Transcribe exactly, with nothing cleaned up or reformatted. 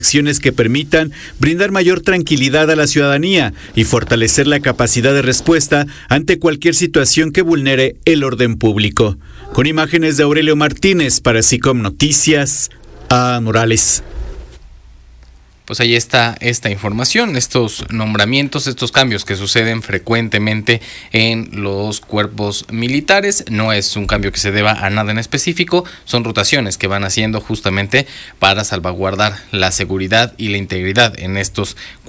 acciones que permitan brindar mayor tranquilidad a la ciudadanía y fortalecer la capacidad de respuesta ante cualquier situación que vulnere el orden público. Con imágenes de Aurelio Martínez para SICOM Noticias, a Morales. Pues ahí está esta información, estos nombramientos, estos cambios que suceden frecuentemente en los cuerpos militares. No es un cambio que se deba a nada en específico, son rotaciones que van haciendo justamente para salvaguardar la seguridad y la integridad en estos